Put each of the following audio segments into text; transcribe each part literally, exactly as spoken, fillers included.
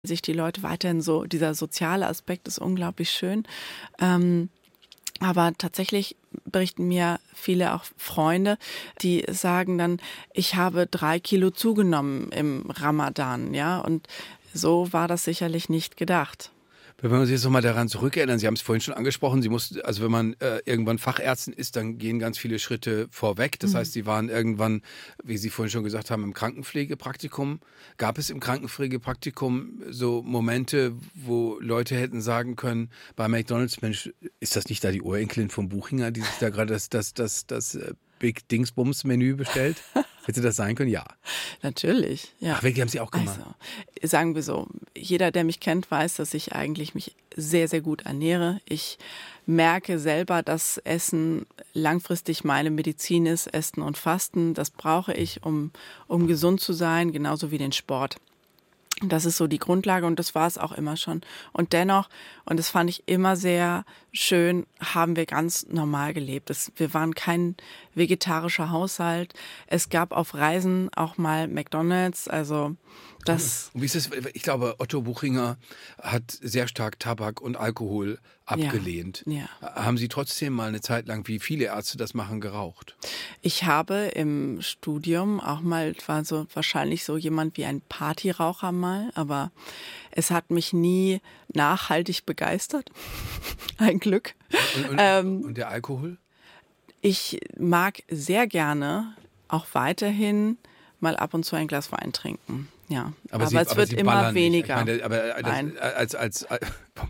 sich die Leute weiterhin so, dieser soziale Aspekt ist unglaublich schön. Ähm, aber tatsächlich berichten mir viele auch Freunde, die sagen dann, ich habe drei Kilo zugenommen im Ramadan, ja, und so war das sicherlich nicht gedacht. Wenn wir uns jetzt nochmal daran zurückerinnern, Sie haben es vorhin schon angesprochen, Sie mussten, also wenn man äh, irgendwann Fachärztin ist, dann gehen ganz viele Schritte vorweg. Das mhm. heißt, Sie waren irgendwann, wie Sie vorhin schon gesagt haben, im Krankenpflegepraktikum. Gab es im Krankenpflegepraktikum so Momente, wo Leute hätten sagen können, bei McDonald's, Mensch, ist das nicht da die Urenkelin vom Buchinger, die sich da gerade das, das, das, das Big Dingsbums Menü bestellt? Hätte das sein können? Ja. Natürlich, ja. Ach, wirklich, haben Sie auch gemacht? Also, sagen wir so, jeder, der mich kennt, weiß, dass ich eigentlich mich sehr, sehr gut ernähre. Ich merke selber, dass Essen langfristig meine Medizin ist, Essen und Fasten. Das brauche ich, um, um gesund zu sein, genauso wie den Sport. Das ist so die Grundlage und das war es auch immer schon. Und dennoch, und das fand ich immer sehr schön, haben wir ganz normal gelebt. Es, wir waren kein vegetarischer Haushalt. Es gab auf Reisen auch mal McDonald's, also das... Und wie ist es? Ich glaube, Otto Buchinger hat sehr stark Tabak und Alkohol abgelehnt. Ja, ja. Haben Sie trotzdem mal eine Zeit lang, wie viele Ärzte das machen, geraucht? Ich habe im Studium auch mal, war so wahrscheinlich so jemand wie ein Partyraucher mal, aber es hat mich nie nachhaltig begeistert. Ein Glück. Und, und, ähm, und der Alkohol? Ich mag sehr gerne auch weiterhin mal ab und zu ein Glas Wein trinken. Ja, aber, aber Sie, es aber wird Sie immer weniger. Ich meine, aber das, Nein. als, als, als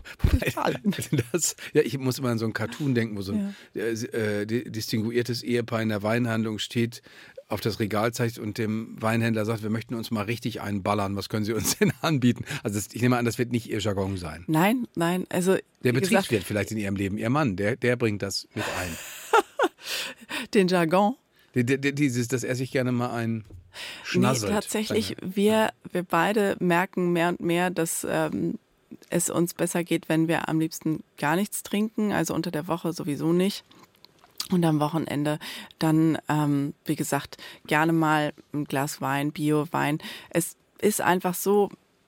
das, ja, ich muss immer an so einen Cartoon denken, wo so ein ja. äh, distinguiertes Ehepaar in der Weinhandlung steht, auf das Regal zeigt und dem Weinhändler sagt, wir möchten uns mal richtig einballern, was können Sie uns denn anbieten? Also das, ich nehme an, das wird nicht Ihr Jargon sein. Nein, nein, also der Betriebswirt vielleicht in Ihrem Leben, Ihr Mann, der, der bringt das mit ein. Den Jargon? Die, die, dieses, dass er sich gerne mal ein schnasselt. Nee, tatsächlich, wir, wir beide merken mehr und mehr, dass ähm, es uns besser geht, wenn wir am liebsten gar nichts trinken, also unter der Woche sowieso nicht. Und am Wochenende dann, ähm, wie gesagt, gerne mal ein Glas Wein, Bio-Wein. Es ist einfach so,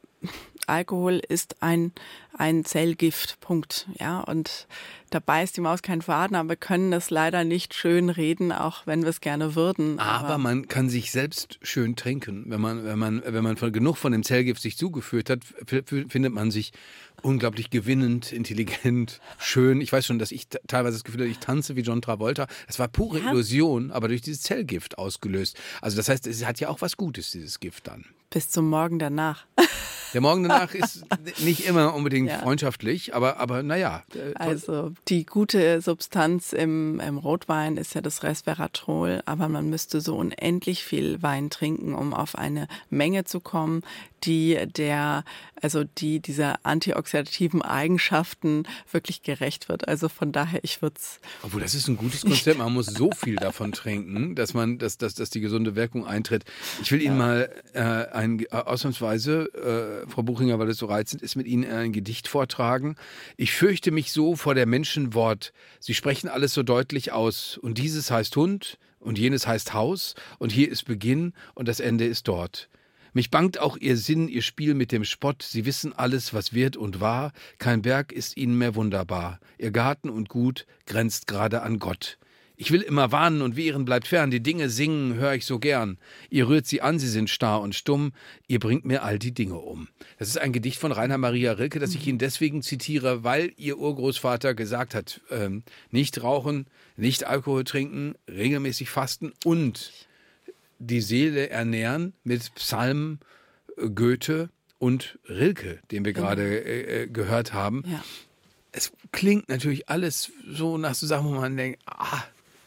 Alkohol ist ein, ein Zellgift, Punkt. Ja, und da beißt die Maus keinen Faden, aber wir können das leider nicht schön reden, auch wenn wir es gerne würden. Aber, aber man kann sich selbst schön trinken. Wenn man, wenn man, wenn man von, genug von dem Zellgift sich zugeführt hat, findet man sich unglaublich gewinnend, intelligent, schön. Ich weiß schon, dass ich teilweise das Gefühl hatte, ich tanze wie John Travolta. Es war pure ja. Illusion, aber durch dieses Zellgift ausgelöst. Also das heißt, es hat ja auch was Gutes, dieses Gift dann. Bis zum Morgen danach. Der Morgen danach ist nicht immer unbedingt ja. freundschaftlich, aber, aber naja. Äh, also die gute Substanz im, im Rotwein ist ja das Resveratrol, aber man müsste so unendlich viel Wein trinken, um auf eine Menge zu kommen, die der, also die dieser antioxidativen Eigenschaften wirklich gerecht wird. Also von daher, ich würde es... Obwohl, das ist ein gutes Konzept. Man muss so viel davon trinken, dass man, dass, dass, dass die gesunde Wirkung eintritt. Ich will Ihnen ja. mal äh, ein, ausnahmsweise, äh, Frau Buchinger, weil es so reizend ist, mit Ihnen ein Gedicht vortragen. Ich fürchte mich so vor der Menschenwort. Sie sprechen alles so deutlich aus. Und dieses heißt Hund und jenes heißt Haus und hier ist Beginn und das Ende ist dort. Mich bangt auch ihr Sinn, ihr Spiel mit dem Spott. Sie wissen alles, was wird und war. Kein Berg ist ihnen mehr wunderbar. Ihr Garten und Gut grenzt gerade an Gott. Ich will immer warnen und wehren, bleibt fern. Die Dinge singen, hör ich so gern. Ihr rührt sie an, sie sind starr und stumm. Ihr bringt mir all die Dinge um. Das ist ein Gedicht von Rainer Maria Rilke, das ich Ihnen deswegen zitiere, weil Ihr Urgroßvater gesagt hat, ähm, nicht rauchen, nicht Alkohol trinken, regelmäßig fasten und die Seele ernähren mit Psalmen, Goethe und Rilke, den wir gerade äh, gehört haben. Ja. Es klingt natürlich alles so nach so Sachen, wo man denkt, ah,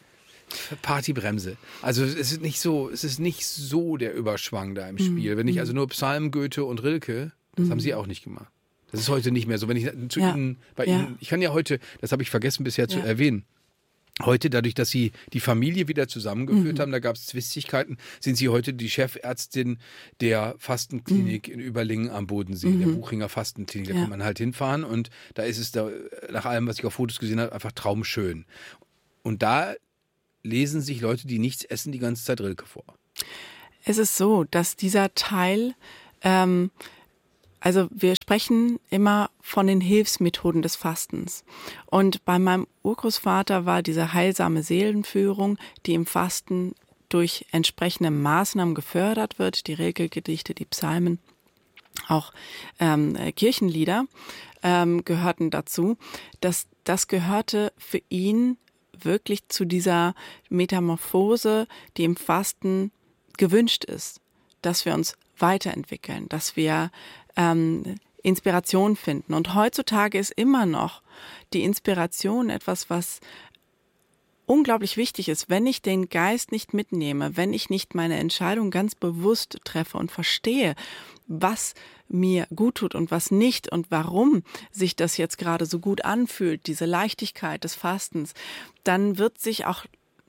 Partybremse. Also es ist nicht so, es ist nicht so der Überschwang da im Spiel. Mhm. Wenn ich also nur Psalmen, Goethe und Rilke, das mhm. haben Sie auch nicht gemacht. Das ist heute nicht mehr so. Wenn ich zu ja. Ihnen, bei ja. Ihnen, ich kann ja heute, das habe ich vergessen bisher ja. zu erwähnen, heute, dadurch, dass Sie die Familie wieder zusammengeführt mhm. haben, da gab es Zwistigkeiten, sind Sie heute die Chefärztin der Fastenklinik mhm. in Überlingen am Bodensee, mhm. der Buchinger Fastenklinik. Da ja. kann man halt hinfahren und da ist es, da, nach allem, was ich auf Fotos gesehen habe, einfach traumschön. Und da lesen sich Leute, die nichts essen, die ganze Zeit Rilke vor. Es ist so, dass dieser Teil ähm, Also wir sprechen immer von den Hilfsmethoden des Fastens. Und bei meinem Urgroßvater war diese heilsame Seelenführung, die im Fasten durch entsprechende Maßnahmen gefördert wird, die Rilke-Gedichte, die Psalmen, auch ähm, Kirchenlieder ähm, gehörten dazu. Das, das gehörte für ihn wirklich zu dieser Metamorphose, die im Fasten gewünscht ist, dass wir uns weiterentwickeln, dass wir ähm, Inspiration finden. Und heutzutage ist immer noch die Inspiration etwas, was unglaublich wichtig ist. Wenn ich den Geist nicht mitnehme, wenn ich nicht meine Entscheidung ganz bewusst treffe und verstehe, was mir gut tut und was nicht und warum sich das jetzt gerade so gut anfühlt, diese Leichtigkeit des Fastens, dann wird sich auch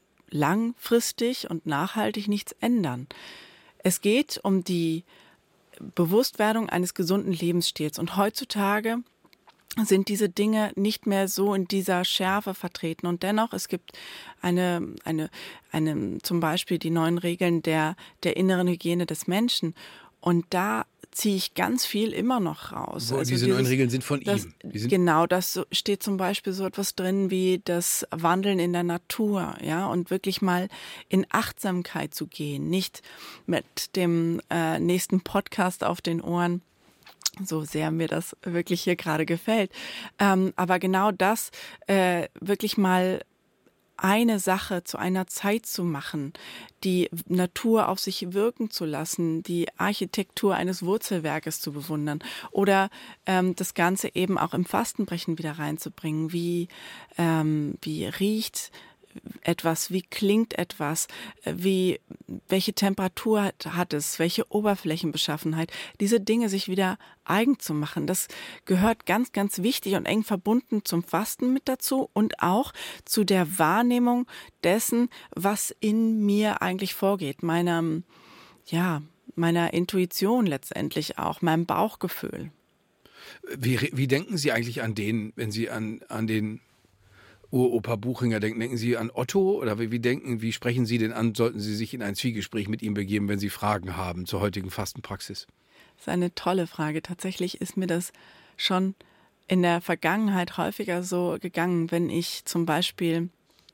langfristig und nachhaltig nichts ändern. Es geht um die Bewusstwerdung eines gesunden Lebensstils. Und heutzutage sind diese Dinge nicht mehr so in dieser Schärfe vertreten. Und dennoch, es gibt eine, eine, eine, zum Beispiel die neuen Regeln der, der inneren Hygiene des Menschen. Und da ziehe ich ganz viel immer noch raus. Wo also diese dieses, neuen Regeln sind von das, ihm. Die sind genau, das so- steht zum Beispiel so etwas drin wie das Wandeln in der Natur, ja, und wirklich mal in Achtsamkeit zu gehen, nicht mit dem äh, nächsten Podcast auf den Ohren, so sehr mir das wirklich hier gerade gefällt. Ähm, aber genau das, äh, wirklich mal eine Sache zu einer Zeit zu machen, die Natur auf sich wirken zu lassen, die Architektur eines Wurzelwerkes zu bewundern oder ähm, das Ganze eben auch im Fastenbrechen wieder reinzubringen. Wie, ähm, wie riecht etwas, wie klingt etwas, wie, welche Temperatur hat, hat es, welche Oberflächenbeschaffenheit, diese Dinge sich wieder eigen zu machen. Das gehört ganz, ganz wichtig und eng verbunden zum Fasten mit dazu und auch zu der Wahrnehmung dessen, was in mir eigentlich vorgeht, meiner, ja, meiner Intuition letztendlich auch, meinem Bauchgefühl. Wie, wie denken Sie eigentlich an den, wenn Sie an, an den Uropa Buchinger denken? Denken Sie an Otto oder wie, wie denken, wie sprechen Sie denn an? Sollten Sie sich in ein Zwiegespräch mit ihm begeben, wenn Sie Fragen haben zur heutigen Fastenpraxis? Das ist eine tolle Frage. Tatsächlich ist mir das schon in der Vergangenheit häufiger so gegangen, wenn ich zum Beispiel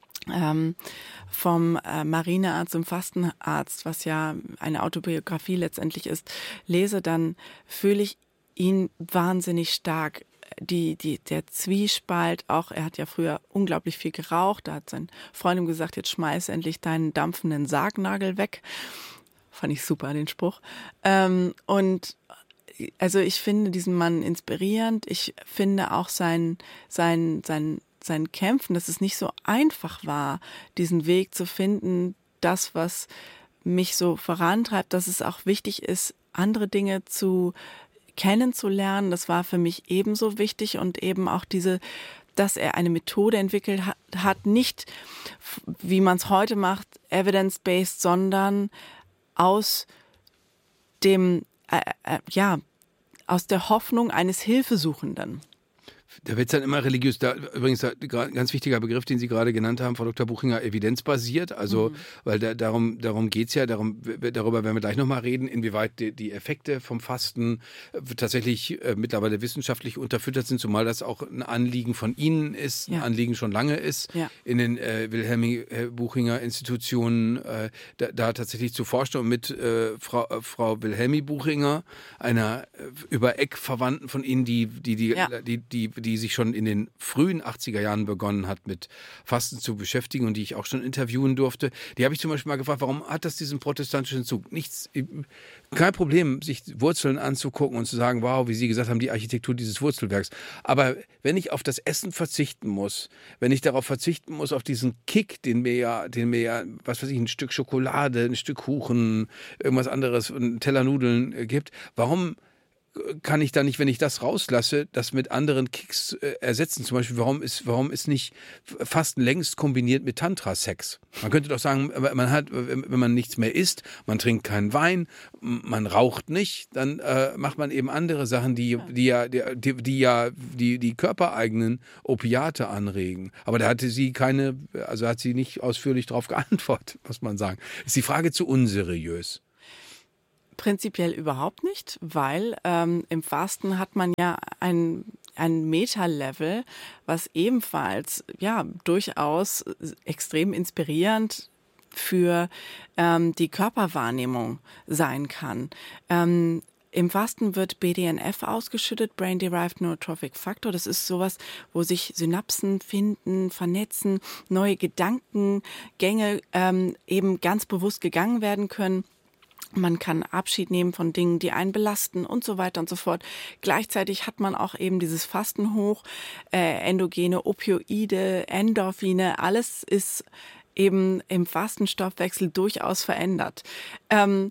ähm, vom äh, Marinearzt zum Fastenarzt, was ja eine Autobiografie letztendlich ist, lese, dann fühle ich ihn wahnsinnig stark. Die, die, der Zwiespalt, auch er hat ja früher unglaublich viel geraucht, da hat sein Freund ihm gesagt, jetzt schmeiß endlich deinen dampfenden Sargnagel weg. Fand ich super, den Spruch. Ähm, und also ich finde diesen Mann inspirierend. Ich finde auch sein, sein, sein, sein Kämpfen, dass es nicht so einfach war, diesen Weg zu finden, das, was mich so vorantreibt, dass es auch wichtig ist, andere Dinge zu kennenzulernen, das war für mich ebenso wichtig und eben auch diese, dass er eine Methode entwickelt hat, hat nicht, wie man es heute macht, evidence-based, sondern aus dem, äh, äh, ja, aus der Hoffnung eines Hilfesuchenden. Da wird es dann immer religiös. Da, übrigens, ein ganz wichtiger Begriff, den Sie gerade genannt haben, Frau Doktor Buchinger, evidenzbasiert. Also, mhm. weil da, darum, darum geht es ja, darum, darüber werden wir gleich nochmal reden, inwieweit die, die Effekte vom Fasten tatsächlich äh, mittlerweile wissenschaftlich unterfüttert sind, zumal das auch ein Anliegen von Ihnen ist, ja. ein Anliegen schon lange ist, ja. in den äh, Wilhelmi-Buchinger-Institutionen äh, da, da tatsächlich zu forschen und mit äh, Frau, äh, Frau Wilhelmi Buchinger, einer äh, über Eck Verwandten von Ihnen, die, die, die, ja. die, die, die die sich schon in den frühen achtziger Jahren begonnen hat, mit Fasten zu beschäftigen und die ich auch schon interviewen durfte. Die habe ich zum Beispiel mal gefragt, warum hat das diesen protestantischen Zug? Nichts, kein Problem, sich Wurzeln anzugucken und zu sagen, wow, wie Sie gesagt haben, die Architektur dieses Wurzelwerks. Aber wenn ich auf das Essen verzichten muss, wenn ich darauf verzichten muss, auf diesen Kick, den mir ja, den mir ja, was weiß ich, ein Stück Schokolade, ein Stück Kuchen, irgendwas anderes, ein Teller Nudeln gibt, warum kann ich da nicht, wenn ich das rauslasse, das mit anderen Kicks äh, ersetzen? Zum Beispiel, warum ist, warum ist nicht Fasten längst kombiniert mit Tantra-Sex? Man könnte doch sagen, man hat, wenn man nichts mehr isst, man trinkt keinen Wein, man raucht nicht, dann äh, macht man eben andere Sachen, die, die ja, die, die ja die, die körpereigenen Opiate anregen. Aber da hatte sie keine, also hat sie nicht ausführlich darauf geantwortet, muss man sagen. Ist die Frage zu unseriös? Prinzipiell überhaupt nicht, weil ähm, im Fasten hat man ja ein, ein Meta-Level, was ebenfalls ja durchaus extrem inspirierend für ähm, die Körperwahrnehmung sein kann. Ähm, Im Fasten wird B D N F ausgeschüttet, Brain-Derived Neurotrophic Factor. Das ist sowas, wo sich Synapsen finden, vernetzen, neue Gedankengänge ähm, eben ganz bewusst gegangen werden können. Man kann Abschied nehmen von Dingen, die einen belasten und so weiter und so fort. Gleichzeitig hat man auch eben dieses Fastenhoch, äh, endogene Opioide, Endorphine, alles ist eben im Fastenstoffwechsel durchaus verändert. Ähm,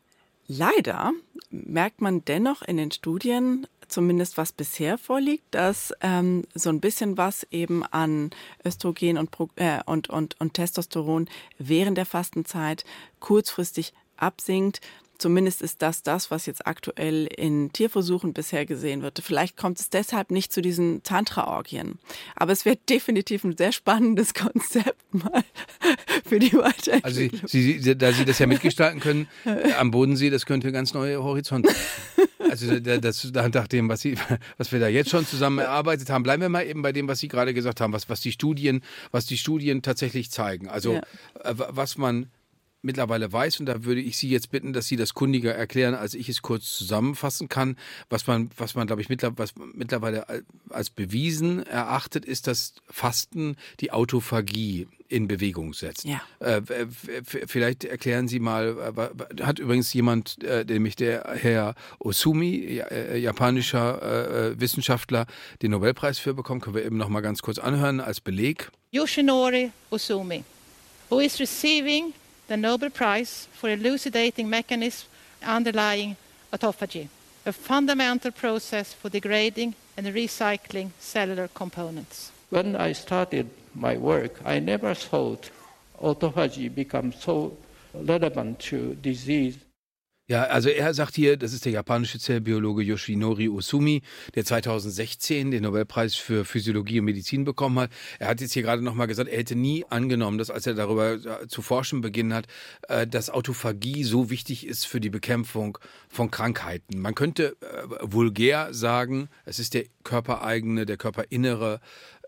leider merkt man dennoch in den Studien, zumindest was bisher vorliegt, dass ähm, so ein bisschen was eben an Östrogen und, äh, und, und, und Testosteron während der Fastenzeit kurzfristig absinkt. Zumindest ist das das, was jetzt aktuell in Tierversuchen bisher gesehen wird. Vielleicht kommt es deshalb nicht zu diesen Tantra-Orgien. Aber es wäre definitiv ein sehr spannendes Konzept mal für die Weiterentwicklung. Also Sie, Sie, da Sie das ja mitgestalten können, am Bodensee, das könnte ganz neue Horizonte. Also das, nach dem, was, Sie, was wir da jetzt schon zusammen erarbeitet haben, bleiben wir mal eben bei dem, was Sie gerade gesagt haben, was, was, die, Studien, was die Studien tatsächlich zeigen. Also ja. was man mittlerweile weiß, und da würde ich Sie jetzt bitten, dass Sie das kundiger erklären, als ich es kurz zusammenfassen kann. Was man, was man glaube ich, mittlerweile als bewiesen erachtet, ist, dass Fasten die Autophagie in Bewegung setzt. Ja. Äh, vielleicht erklären Sie mal, hat übrigens jemand, äh, nämlich der Herr Ohsumi, äh, japanischer äh, Wissenschaftler, den Nobelpreis für bekommen, können wir eben noch mal ganz kurz anhören als Beleg. Yoshinori Ohsumi, who is receiving the Nobel Prize for elucidating mechanisms underlying autophagy, a fundamental process for degrading and recycling cellular components. When I started my work, I never thought autophagy become so relevant to disease. Ja, also er sagt hier, das ist der japanische Zellbiologe Yoshinori Ohsumi, der zweitausendsechzehn den Nobelpreis für Physiologie und Medizin bekommen hat. Er hat jetzt hier gerade nochmal gesagt, er hätte nie angenommen, dass als er darüber zu forschen beginnen hat, dass Autophagie so wichtig ist für die Bekämpfung von Krankheiten. Man könnte vulgär sagen, es ist der körpereigene, der körperinnere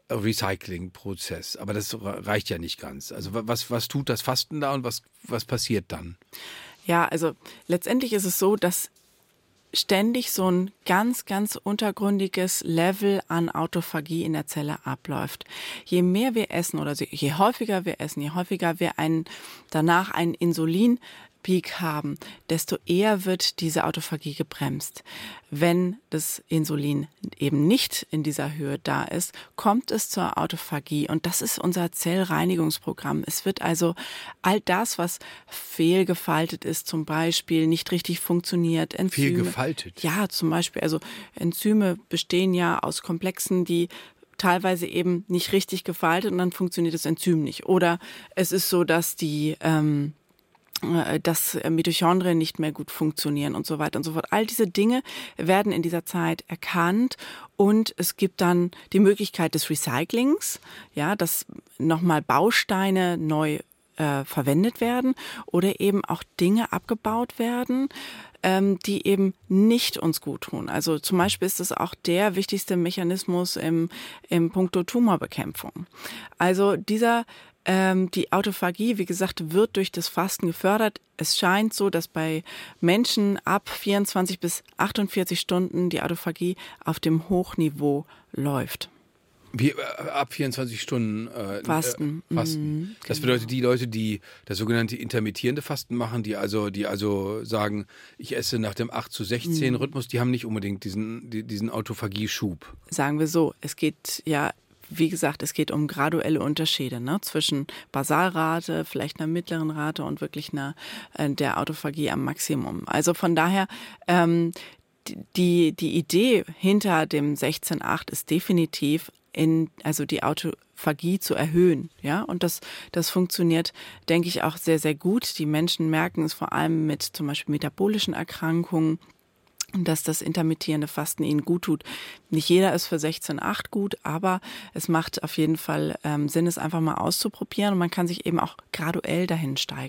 Recycling-Prozess. Aber das reicht ja nicht ganz. Also was, was tut das Fasten da und was, was passiert dann? Ja, also letztendlich ist es so, dass ständig so ein ganz, ganz untergründiges Level an Autophagie in der Zelle abläuft. Je mehr wir essen oder je häufiger wir essen, je häufiger wir einen, danach einen Insulinpeak haben, desto eher wird diese Autophagie gebremst. Wenn das Insulin eben nicht in dieser Höhe da ist, kommt es zur Autophagie und das ist unser Zellreinigungsprogramm. Es wird also all das, was fehlgefaltet ist, zum Beispiel nicht richtig funktioniert, Enzyme. Fehlgefaltet? Ja, zum Beispiel, also Enzyme bestehen ja aus Komplexen, die teilweise eben nicht richtig gefaltet und dann funktioniert das Enzym nicht. Oder es ist so, dass die ähm, dass Mitochondrien nicht mehr gut funktionieren und so weiter und so fort. All diese Dinge werden in dieser Zeit erkannt und es gibt dann die Möglichkeit des Recyclings, ja, dass nochmal Bausteine neu äh, verwendet werden oder eben auch Dinge abgebaut werden, ähm, die eben nicht uns gut tun. Also zum Beispiel ist das auch der wichtigste Mechanismus im, im Punkto Tumorbekämpfung. Also dieser Die Autophagie, wie gesagt, wird durch das Fasten gefördert. Es scheint so, dass bei Menschen ab vierundzwanzig bis achtundvierzig Stunden die Autophagie auf dem Hochniveau läuft. Wie, äh, ab vierundzwanzig Stunden äh, Fasten. Äh, Fasten. Mhm, das genau. bedeutet, die Leute, die das sogenannte intermittierende Fasten machen, die also, die also sagen, ich esse nach dem acht zu sechzehn mhm. Rhythmus, die haben nicht unbedingt diesen, diesen Autophagie-Schub. Sagen wir so, es geht ja, wie gesagt, es geht um graduelle Unterschiede, ne, zwischen Basalrate, vielleicht einer mittleren Rate und wirklich einer äh, der Autophagie am Maximum. Also von daher, ähm, die, die Idee hinter dem sechzehn acht ist definitiv, in, also die Autophagie zu erhöhen, ja, und das, das funktioniert, denke ich, auch sehr, sehr gut. Die Menschen merken es vor allem mit zum Beispiel metabolischen Erkrankungen, dass das intermittierende Fasten ihnen gut tut. Nicht jeder ist für sechzehn acht gut, aber es macht auf jeden Fall ähm, Sinn, es einfach mal auszuprobieren und man kann sich eben auch graduell dahin steigern.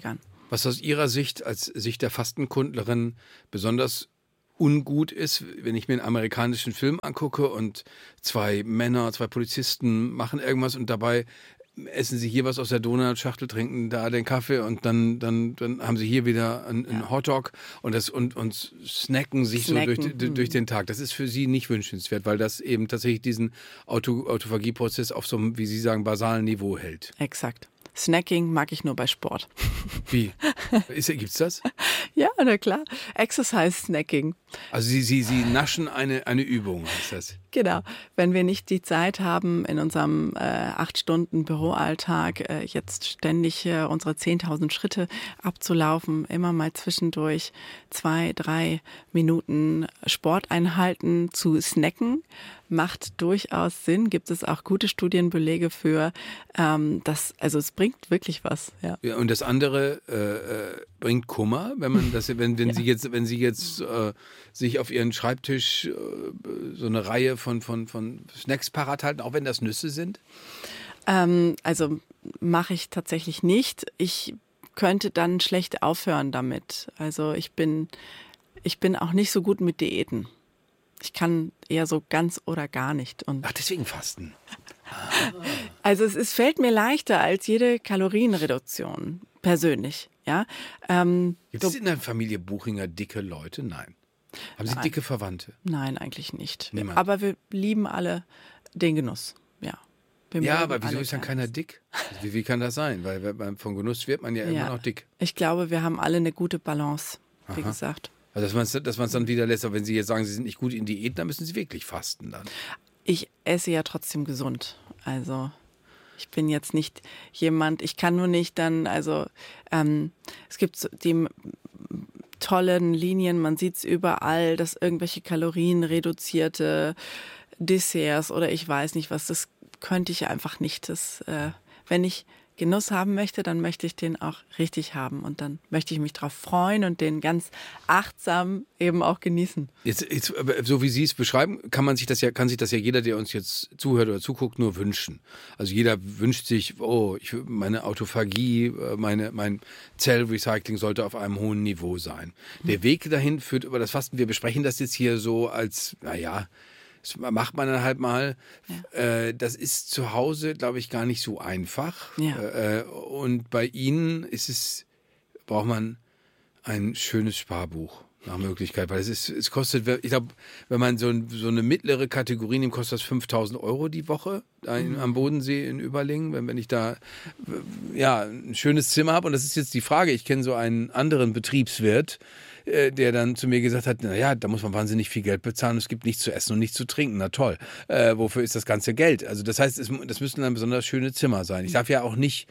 Was aus Ihrer Sicht, als Sicht der Fastenkundlerin, besonders ungut ist, wenn ich mir einen amerikanischen Film angucke und zwei Männer, zwei Polizisten machen irgendwas und dabei essen sie hier was aus der Donutschachtel, trinken da den Kaffee und dann, dann, dann haben sie hier wieder einen, einen Hotdog und, das, und, und snacken sich snacken. so durch, durch den Tag. Das ist für Sie nicht wünschenswert, weil das eben tatsächlich diesen Auto, Autophagie-Prozess auf so einem, wie Sie sagen, basalen Niveau hält. Exakt. Snacking mag ich nur bei Sport. Wie? Ist, gibt's das? Ja, na klar. Exercise Snacking. Also Sie, Sie, Sie naschen eine, eine Übung, heißt das? Genau. Wenn wir nicht die Zeit haben, in unserem äh, acht Stunden Büroalltag äh, jetzt ständig äh, unsere zehntausend Schritte abzulaufen, immer mal zwischendurch zwei, drei Minuten Sporteinheiten zu snacken, macht durchaus Sinn. Gibt es auch gute Studienbelege für. Ähm, das, also es bringt wirklich was. Ja. Ja, und das andere äh, äh, bringt Kummer, wenn man das, wenn, wenn ja. Sie jetzt, wenn Sie jetzt äh, sich auf Ihren Schreibtisch äh, so eine Reihe von, von, von Snacks parat halten, auch wenn das Nüsse sind? Ähm, also mache ich tatsächlich nicht. Ich könnte dann schlecht aufhören damit. Also ich bin, ich bin auch nicht so gut mit Diäten. Ich kann eher so ganz oder gar nicht. Und Ach, deswegen Fasten. Also es, es fällt mir leichter als jede Kalorienreduktion, persönlich. Ja? Ähm, Gibt es in der Familie Buchinger dicke Leute? Nein. Haben Sie Nein. dicke Verwandte? Nein, eigentlich nicht. Niemand. Aber wir lieben alle den Genuss. Ja, wir ja, mögen aber wieso alle ist dann gern. keiner dick? Wie, wie kann das sein? Weil beim, vom Genuss wird man ja, Ja. immer noch dick. Ich glaube, wir haben alle eine gute Balance, wie Aha. gesagt. Also dass man es dass man's dann wieder lässt. Aber wenn Sie jetzt sagen, Sie sind nicht gut in Diäten, dann müssen Sie wirklich fasten dann. Ich esse ja trotzdem gesund. Also ich bin jetzt nicht jemand, ich kann nur nicht dann, also ähm, es gibt so die tollen Linien, man sieht es überall, dass irgendwelche kalorienreduzierte Desserts oder ich weiß nicht was, das könnte ich einfach nicht. Das, äh, wenn ich Genuss haben möchte, dann möchte ich den auch richtig haben und dann möchte ich mich drauf freuen und den ganz achtsam eben auch genießen. Jetzt, jetzt, so wie Sie es beschreiben, kann man sich das ja, kann sich das ja jeder, der uns jetzt zuhört oder zuguckt, nur wünschen. Also jeder wünscht sich, oh, ich, meine Autophagie, meine, mein Zellrecycling sollte auf einem hohen Niveau sein. Der Weg dahin führt über das Fasten. Wir besprechen das jetzt hier so als, naja, das macht man dann halt mal. Ja. Äh, das ist zu Hause, glaube ich, gar nicht so einfach. Ja. Äh, und bei Ihnen ist es, braucht man ein schönes Sparbuch nach Möglichkeit, weil es ist, es kostet, ich glaube, wenn man so, so eine mittlere Kategorie nimmt, kostet das fünftausend Euro die Woche da in, am Bodensee in Überlingen, wenn, wenn ich da ja ein schönes Zimmer habe. Und das ist jetzt die Frage, ich kenne so einen anderen Betriebswirt, der dann zu mir gesagt hat, naja, da muss man wahnsinnig viel Geld bezahlen, es gibt nichts zu essen und nichts zu trinken. Na toll, äh, wofür ist das ganze Geld? Also das heißt, es, das müssten dann besonders schöne Zimmer sein. Ich darf ja auch nicht,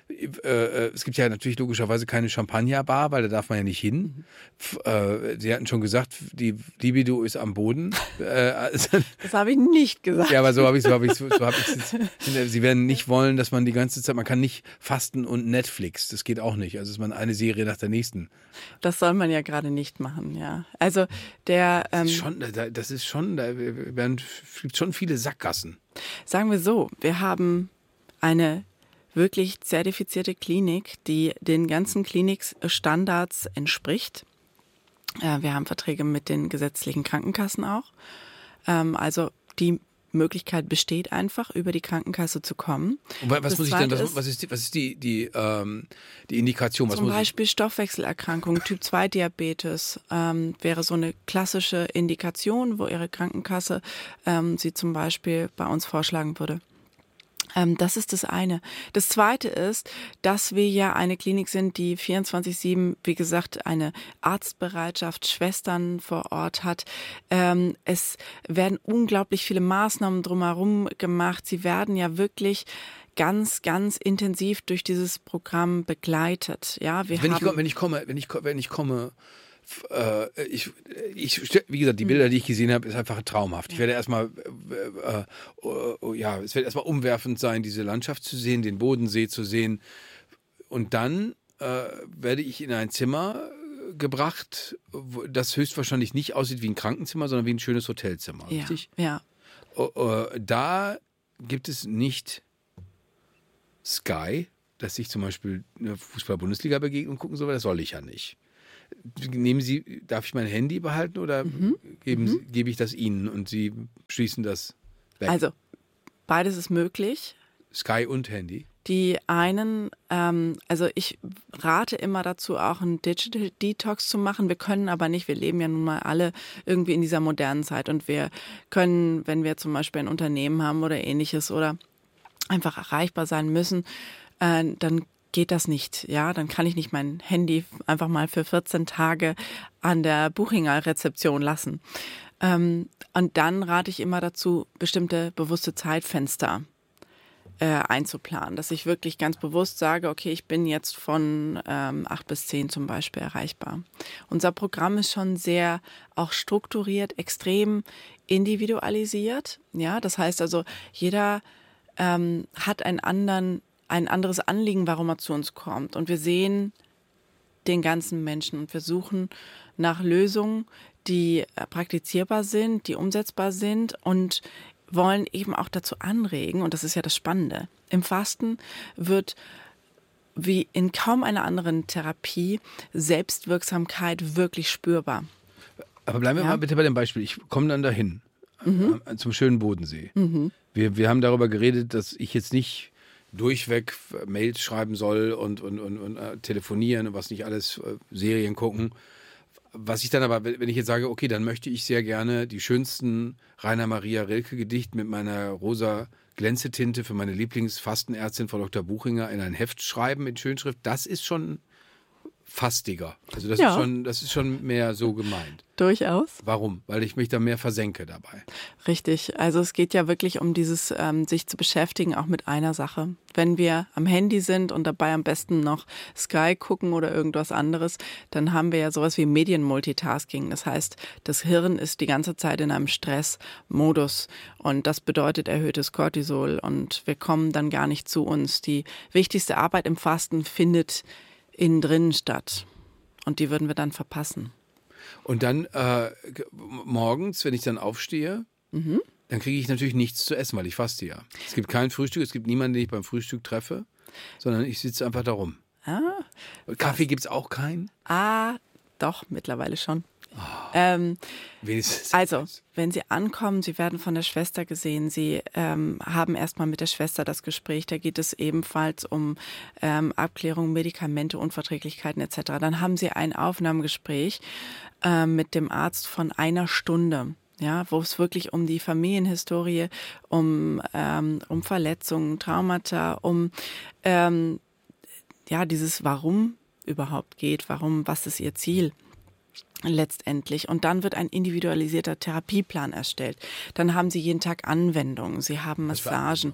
äh, es gibt ja natürlich logischerweise keine Champagnerbar, weil da darf man ja nicht hin. Äh, Sie hatten schon gesagt, die Libido ist am Boden. Äh, also, das habe ich nicht gesagt. Ja, aber so habe ich es. So hab ich's, so hab ich's jetzt. Sie werden nicht wollen, dass man die ganze Zeit, man kann nicht fasten und Netflix, das geht auch nicht. Also ist man eine Serie nach der nächsten. Das soll man ja gerade nicht machen, ja. Also der Das ähm, ist schon, das ist schon, da werden schon viele Sackgassen. Sagen wir so, wir haben eine wirklich zertifizierte Klinik, die den ganzen Klinikstandards entspricht. Äh, wir haben Verträge mit den gesetzlichen Krankenkassen auch. Ähm, also die Möglichkeit besteht einfach, über die Krankenkasse zu kommen. Und was Das muss ich denn, was, Zweite was ist die, was ist die, die, ähm, die Indikation? Was Zum muss Beispiel Stoffwechselerkrankung, Typ zwei Diabetes ähm, wäre so eine klassische Indikation, wo Ihre Krankenkasse ähm, Sie zum Beispiel bei uns vorschlagen würde. Ähm, das ist das eine. Das zweite ist, dass wir ja eine Klinik sind, die vierundzwanzig sieben, wie gesagt, eine Arztbereitschaft, Schwestern vor Ort hat. Ähm, es werden unglaublich viele Maßnahmen drumherum gemacht. Sie werden ja wirklich ganz, ganz intensiv durch dieses Programm begleitet. Ja, wir wenn, haben ich, wenn ich komme, wenn ich, wenn ich komme, äh, ich, ich, wie gesagt, die Bilder, die ich gesehen habe, ist einfach traumhaft. Ich werde erstmal, äh, äh, ja, es wird erstmal umwerfend sein, diese Landschaft zu sehen, den Bodensee zu sehen. Und dann äh, werde ich in ein Zimmer gebracht, das höchstwahrscheinlich nicht aussieht wie ein Krankenzimmer, sondern wie ein schönes Hotelzimmer. ja, Richtig? ja. Uh, uh, da gibt es nicht Sky, dass ich zum Beispiel eine Fußball-Bundesliga-Begegnung gucken soll, das soll ich ja nicht. Nehmen Sie, darf ich mein Handy behalten oder Mhm. geben, Mhm. Sie, gebe ich das Ihnen und Sie schließen das weg? Also, beides ist möglich. Sky und Handy? Die einen, ähm, also ich rate immer dazu, auch einen Digital Detox zu machen. Wir können aber nicht, wir leben ja nun mal alle irgendwie in dieser modernen Zeit und wir können, wenn wir zum Beispiel ein Unternehmen haben oder ähnliches oder einfach erreichbar sein müssen, äh, dann geht das nicht. Ja, dann kann ich nicht mein Handy einfach mal für vierzehn Tage an der Buchinger Rezeption lassen. Ähm, und dann rate ich immer dazu, bestimmte bewusste Zeitfenster Äh, einzuplanen, dass ich wirklich ganz bewusst sage, okay, ich bin jetzt von ähm, acht bis zehn zum Beispiel erreichbar. Unser Programm ist schon sehr auch strukturiert, extrem individualisiert. Ja, das heißt also, jeder ähm, hat einen anderen, ein anderes Anliegen, warum er zu uns kommt. Und wir sehen den ganzen Menschen und wir suchen nach Lösungen, die äh, praktizierbar sind, die umsetzbar sind und wollen eben auch dazu anregen, und das ist ja das Spannende, im Fasten wird wie in kaum einer anderen Therapie Selbstwirksamkeit wirklich spürbar. Aber bleiben wir Ja? mal bitte bei dem Beispiel. Ich komme dann dahin, Mhm. äh, zum schönen Bodensee. Mhm. Wir, wir haben darüber geredet, dass ich jetzt nicht durchweg Mails schreiben soll und, und, und, und äh, telefonieren und was nicht alles, äh, Serien gucken. Was ich dann aber, wenn ich jetzt sage, okay, dann möchte ich sehr gerne die schönsten Rainer Maria Rilke Gedichte mit meiner rosa Glänzetinte für meine Lieblingsfastenärztin Frau Doktor Buchinger in ein Heft schreiben mit Schönschrift, das ist schon fastiger. Also das Ja. ist schon, das ist schon mehr so gemeint. Durchaus. Warum? Weil ich mich da mehr versenke dabei. Richtig. Also es geht ja wirklich um dieses, ähm, sich zu beschäftigen, auch mit einer Sache. Wenn wir am Handy sind und dabei am besten noch Sky gucken oder irgendwas anderes, dann haben wir ja sowas wie Medienmultitasking. Das heißt, das Hirn ist die ganze Zeit in einem Stressmodus und das bedeutet erhöhtes Cortisol und wir kommen dann gar nicht zu uns. Die wichtigste Arbeit im Fasten findet innen drinnen statt und die würden wir dann verpassen. Und dann äh, g- morgens, wenn ich dann aufstehe, Mhm. dann kriege ich natürlich nichts zu essen, weil ich faste ja. Es gibt kein Frühstück, es gibt niemanden, den ich beim Frühstück treffe, sondern ich sitze einfach da rum. Ah, Kaffee gibt es auch keinen? ah, doch, mittlerweile schon. Ähm, Wenigstens. also, wenn Sie ankommen, Sie werden von der Schwester gesehen, Sie ähm, haben erstmal mit der Schwester das Gespräch, da geht es ebenfalls um ähm, Abklärung, Medikamente, Unverträglichkeiten et cetera. Dann haben Sie ein Aufnahmegespräch ähm, mit dem Arzt von einer Stunde. Ja, wo es wirklich um die Familienhistorie, um, ähm, um Verletzungen, Traumata, um ähm, ja, dieses Warum überhaupt geht, warum, was ist Ihr Ziel letztendlich. Und dann wird ein individualisierter Therapieplan erstellt. Dann haben Sie jeden Tag Anwendungen. Sie haben Was für Massagen,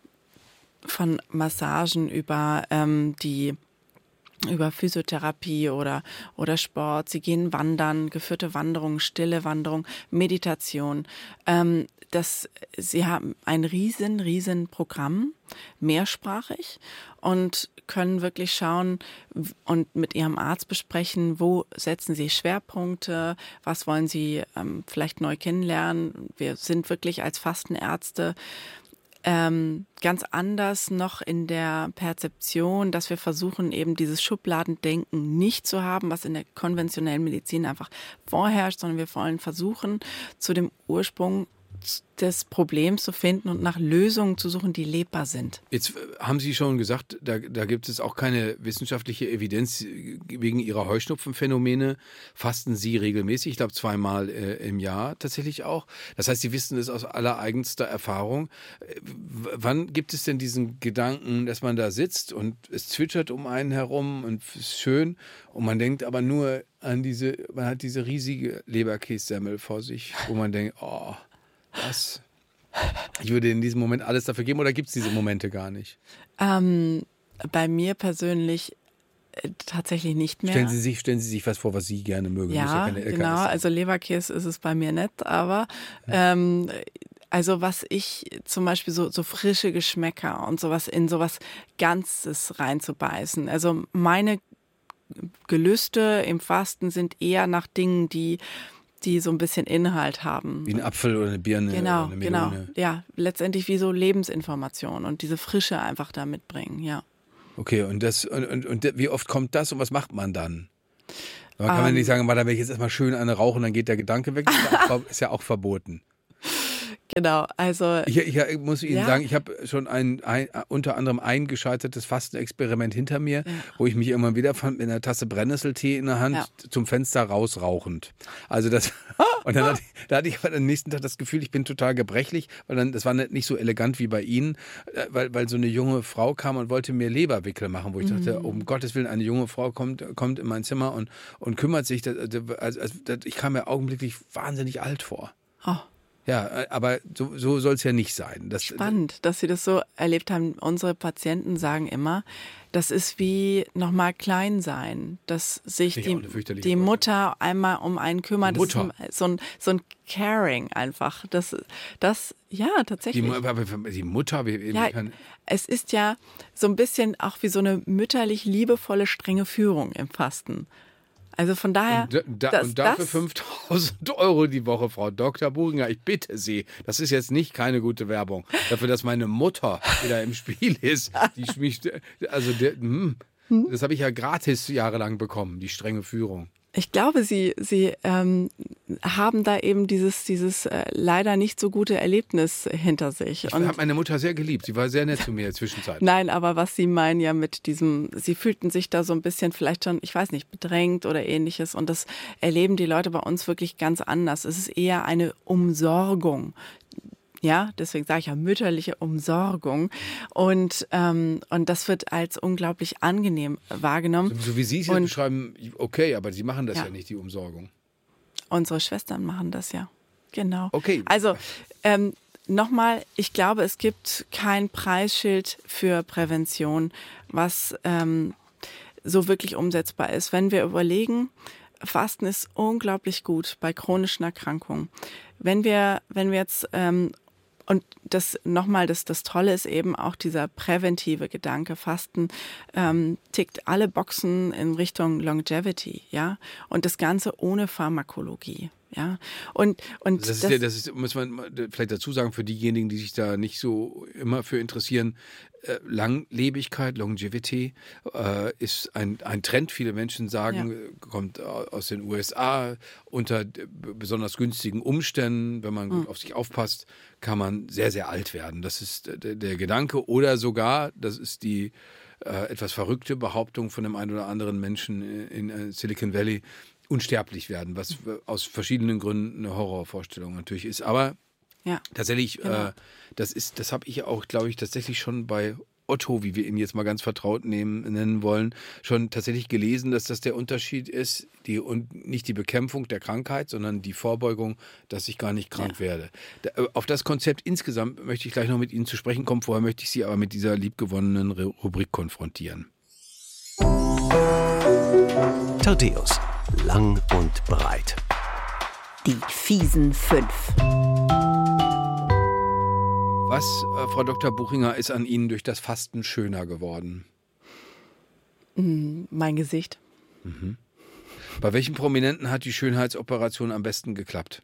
von Massagen über ähm, die über Physiotherapie oder, oder Sport. Sie gehen wandern, geführte Wanderung, stille Wanderung, Meditation. Ähm, das, sie haben ein riesen, riesen Programm, mehrsprachig und können wirklich schauen und mit ihrem Arzt besprechen, wo setzen sie Schwerpunkte, was wollen sie ähm, vielleicht neu kennenlernen. Wir sind wirklich als Fastenärzte Ähm, ganz anders noch in der Perzeption, dass wir versuchen, eben dieses Schubladendenken nicht zu haben, was in der konventionellen Medizin einfach vorherrscht, sondern wir wollen versuchen, zu dem Ursprung des Problems zu finden und nach Lösungen zu suchen, die lebbar sind. Jetzt äh, haben Sie schon gesagt, da, da gibt es auch keine wissenschaftliche Evidenz äh, wegen Ihrer Heuschnupfenphänomene. Fasten Sie regelmäßig, ich glaube zweimal äh, im Jahr tatsächlich auch. Das heißt, Sie wissen es aus allereigenster Erfahrung. Äh, w- wann gibt es denn diesen Gedanken, dass man da sitzt und es zwitschert um einen herum und es ist schön und man denkt aber nur an diese, man hat diese riesige Leberkässemmel vor sich, wo man denkt, oh, das... Ich würde in diesem Moment alles dafür geben, oder gibt es diese Momente gar nicht? Ähm, bei mir persönlich äh, tatsächlich nicht mehr. Stellen Sie sich, stellen Sie sich was vor, was Sie gerne mögen. Muss Ja, keine L K S genau. sein. Also Leberkäse ist es bei mir nicht, aber ähm, also was ich zum Beispiel so, so frische Geschmäcker und sowas in sowas Ganzes reinzubeißen. Also meine Gelüste im Fasten sind eher nach Dingen, die die so ein bisschen Inhalt haben. Wie ein Apfel oder eine Birne Genau, oder eine genau. Melone. Ja, letztendlich wie so Lebensinformation und diese Frische einfach da mitbringen, ja. Okay, und, das, und, und, und wie oft kommt das und was macht man dann? Man kann Um, man nicht sagen, da werde ich jetzt erstmal schön eine rauchen, dann geht der Gedanke weg. Das ist ja auch, ist ja auch verboten. Genau, also... Ich, ich, ich muss Ihnen ja. sagen, ich habe schon ein, ein, unter anderem ein gescheitertes Fastenexperiment hinter mir, ja. wo ich mich irgendwann wieder fand mit einer Tasse Brennnesseltee in der Hand, ja. zum Fenster rausrauchend. Also das... Und dann hatte ich, da hatte ich am nächsten Tag das Gefühl, ich bin total gebrechlich, weil dann, das war nicht so elegant wie bei Ihnen, weil, weil so eine junge Frau kam und wollte mir Leberwickel machen, wo ich mhm. dachte, um Gottes Willen, eine junge Frau kommt, kommt in mein Zimmer und, und kümmert sich. Das, also, also, ich kam mir augenblicklich wahnsinnig alt vor. Oh. Ja, aber so, so soll es ja nicht sein. Das, Spannend, dass Sie das so erlebt haben. Unsere Patienten sagen immer, das ist wie nochmal klein sein, dass sich die, die Mutter einmal um einen kümmert. Das Mutter. ist so ein, so ein Caring einfach. Das, das ja, tatsächlich. Die, die Mutter, wie, ja, es ist ja so ein bisschen auch wie so eine mütterlich liebevolle, strenge Führung im Fasten. Also von daher... Und, da, das, und dafür fünftausend Euro die Woche, Frau Doktor Buchinger, ich bitte Sie. Das ist jetzt nicht keine gute Werbung. Dafür, dass meine Mutter wieder im Spiel ist. Die schmicht, also der, hm, das habe ich ja gratis jahrelang bekommen, die strenge Führung. Ich glaube, Sie, Sie ähm, haben da eben dieses, dieses äh, leider nicht so gute Erlebnis hinter sich. Ich habe meine Mutter sehr geliebt. Sie war sehr nett zu mir in der Zwischenzeit. Nein, aber was Sie meinen ja mit diesem, Sie fühlten sich da so ein bisschen vielleicht schon, ich weiß nicht, bedrängt oder ähnliches. Und das erleben die Leute bei uns wirklich ganz anders. Es ist eher eine Umsorgung. Ja, deswegen sage ich ja mütterliche Umsorgung. Und, ähm, und das wird als unglaublich angenehm wahrgenommen. So, so wie Sie es jetzt beschreiben, okay, aber Sie machen das ja, ja nicht, die Umsorgung. Unsere Schwestern machen das ja, genau. Okay. Also ähm, nochmal, ich glaube, es gibt kein Preisschild für Prävention, was ähm, so wirklich umsetzbar ist. Wenn wir überlegen, Fasten ist unglaublich gut bei chronischen Erkrankungen. Wenn wir, wenn wir jetzt ähm, Und das nochmal, das, das Tolle ist eben auch dieser präventive Gedanke. Fasten ähm, tickt alle Boxen in Richtung Longevity, ja. Und das Ganze ohne Pharmakologie, ja. Und, und das ist, das, ja, das ist, muss man vielleicht dazu sagen, für diejenigen, die sich da nicht so immer für interessieren, äh, Langlebigkeit, Longevity äh, ist ein, ein Trend. Viele Menschen sagen, ja. kommt aus den U S A unter besonders günstigen Umständen. Wenn man mhm. gut auf sich aufpasst, kann man sehr, sehr alt werden. Das ist der, der Gedanke. Oder sogar, das ist die äh, etwas verrückte Behauptung von dem einen oder anderen Menschen in, in Silicon Valley, unsterblich werden, was aus verschiedenen Gründen eine Horrorvorstellung natürlich ist. Aber ja, tatsächlich, genau. äh, das ist, das habe ich auch, glaube ich, tatsächlich schon bei Otto, wie wir ihn jetzt mal ganz vertraut nehmen, nennen wollen, schon tatsächlich gelesen, dass das der Unterschied ist, die, und nicht die Bekämpfung der Krankheit, sondern die Vorbeugung, dass ich gar nicht krank ja. werde. Da, auf das Konzept insgesamt möchte ich gleich noch mit Ihnen zu sprechen kommen. Vorher möchte ich Sie aber mit dieser liebgewonnenen Rubrik konfrontieren. Thaddäus. Lang und breit. Die fiesen fünf. Was, äh, Frau Doktor Buchinger, ist an Ihnen durch das Fasten schöner geworden? Mm, mein Gesicht. Mhm. Bei welchen Prominenten hat die Schönheitsoperation am besten geklappt?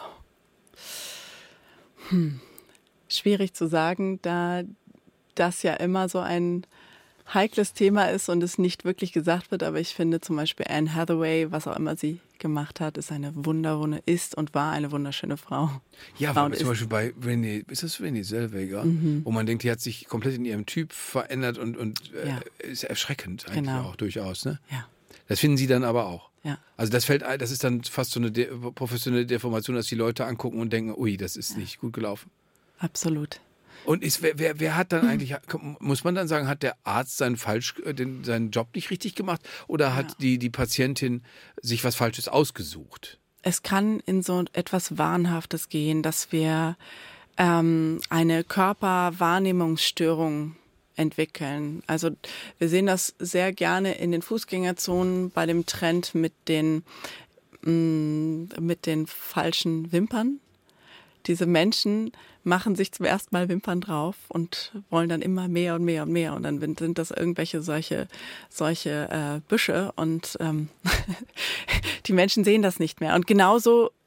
Hm. Schwierig zu sagen, da das ja immer so ein heikles Thema ist und es nicht wirklich gesagt wird, aber ich finde zum Beispiel Anne Hathaway, was auch immer sie gemacht hat, ist eine wunderwunde, ist und war eine wunderschöne Frau. Ja, weil zum Beispiel bei Renée, ist das Renée Zellweger, mhm. wo man denkt, die hat sich komplett in ihrem Typ verändert und, und äh, ja. ist erschreckend eigentlich genau. auch durchaus, ne? Ja. Das finden Sie dann aber auch. Ja. Also das fällt, das ist dann fast so eine de- professionelle Deformation, dass die Leute angucken und denken, ui, das ist ja. nicht gut gelaufen. Absolut. Und ist, wer, wer, wer hat dann eigentlich, muss man dann sagen, hat der Arzt seinen, falsch, den, seinen Job nicht richtig gemacht oder hat ja. die, die Patientin sich was Falsches ausgesucht? Es kann in so etwas Wahnhaftes gehen, dass wir ähm, eine Körperwahrnehmungsstörung entwickeln. Also wir sehen das sehr gerne in den Fußgängerzonen bei dem Trend mit den, mh, mit den falschen Wimpern. Diese Menschen machen sich zum ersten Mal Wimpern drauf und wollen dann immer mehr und mehr und mehr. Und dann sind das irgendwelche solche, solche äh, Büsche und ähm, die Menschen sehen das nicht mehr. Und genauso